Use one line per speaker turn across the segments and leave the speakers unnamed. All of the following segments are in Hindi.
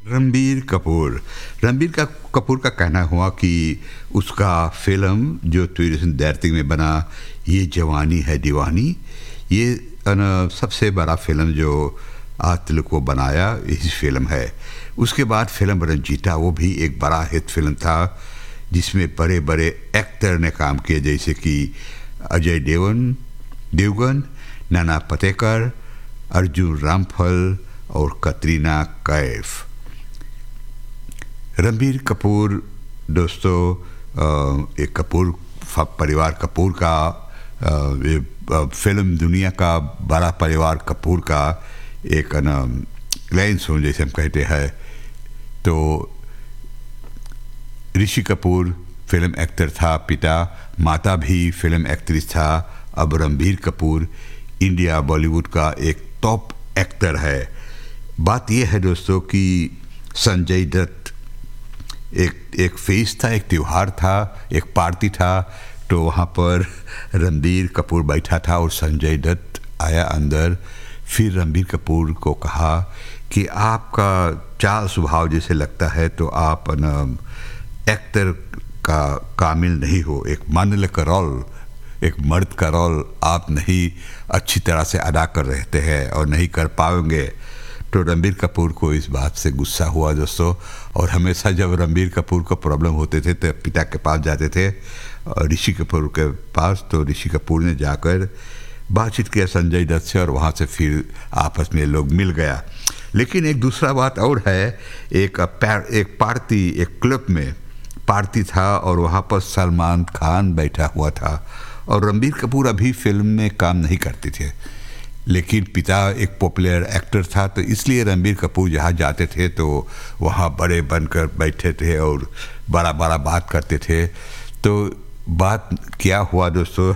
रणबीर कपूर का कहना हुआ कि उसका फिल्म जो 2013 में बना, ये जवानी है दीवानी, ये सबसे बड़ा फिल्म जो आज तक को बनाया इस फिल्म है। उसके बाद फिल्म रंजीता, वो भी एक बड़ा हिट फिल्म था जिसमें बड़े बड़े एक्टर ने काम किए, जैसे कि अजय देवगन, नाना पाटेकर, अर्जुन रामफल और कटरीना कैफ। रणबीर कपूर दोस्तों एक कपूर परिवार कपूर का फिल्म दुनिया का बड़ा परिवार कपूर का एक लाइन सुन जैसे हम कहते हैं। तो ऋषि कपूर फिल्म एक्टर था पिता, माता भी फिल्म एक्ट्रेस था। अब रणबीर कपूर इंडिया बॉलीवुड का एक टॉप एक्टर है। बात यह है दोस्तों कि संजय दत्त एक फेस था, एक त्यौहार था, एक पार्टी था, तो वहाँ पर रणबीर कपूर बैठा था और संजय दत्त आया अंदर। फिर रणबीर कपूर को कहा कि आपका चाल स्वभाव जैसे लगता है तो आप एक्टर का कामिल नहीं हो, एक मानल का रोल, एक मर्द का रोल आप नहीं अच्छी तरह से अदा कर रहे हैं और नहीं कर पाएंगे। तो रणबीर कपूर को इस बात से गुस्सा हुआ दोस्तों, और हमेशा जब रणबीर कपूर को प्रॉब्लम होते थे तो पिता के पास जाते थे ऋषि कपूर के पास। तो ऋषि कपूर ने जाकर बातचीत किया संजय दत्त से और वहाँ से फिर आपस में लोग मिल गया। लेकिन एक दूसरा बात और है, एक पार्टी, एक क्लब में पार्टी था और वहाँ पर सलमान खान बैठा हुआ था और रणबीर कपूर अभी फिल्म में काम नहीं करते थे, लेकिन पिता एक पॉपुलर एक्टर था, तो इसलिए रणबीर कपूर जहाँ जाते थे तो वहाँ बड़े बनकर बैठे थे और बड़ा बड़ा बात करते थे। तो बात क्या हुआ दोस्तों,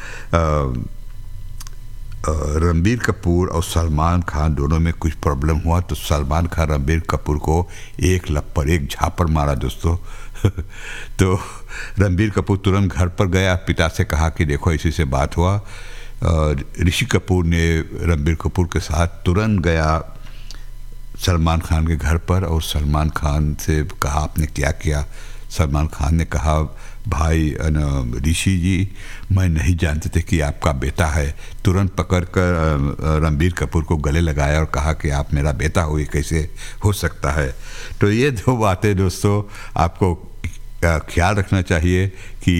रणबीर कपूर और सलमान खान दोनों में कुछ प्रॉब्लम हुआ, तो सलमान खान रणबीर कपूर को एक लपड़ एक झापड़ मारा दोस्तों। तो रणबीर कपूर तुरंत घर पर गया, पिता से कहा कि देखो इसी से बात हुआ। ऋषि कपूर ने रणबीर कपूर के साथ तुरंत गया सलमान खान के घर पर और सलमान खान से कहा आपने क्या किया। सलमान खान ने कहा भाई ऋषि जी, मैं नहीं जानते थे कि आपका बेटा है। तुरंत पकड़कर रणबीर कपूर को गले लगाया और कहा कि आप मेरा बेटा हो, ये कैसे हो सकता है। तो ये दो बातें दोस्तों आपको ख्याल रखना चाहिए कि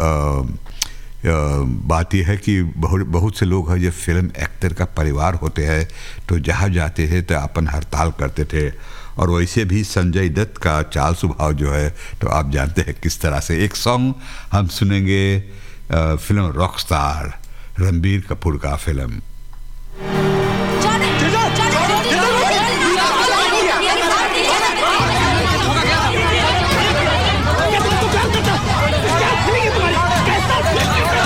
बात यह है कि बहुत से लोग हैं जो फिल्म एक्टर का परिवार होते हैं, तो जहाँ जाते थे तो अपन हड़ताल करते थे। और वैसे भी संजय दत्त का चाल स्वभाव जो है तो आप जानते हैं किस तरह से। एक सॉन्ग हम सुनेंगे फिल्म रॉकस्टार, रणबीर कपूर का फिल्म।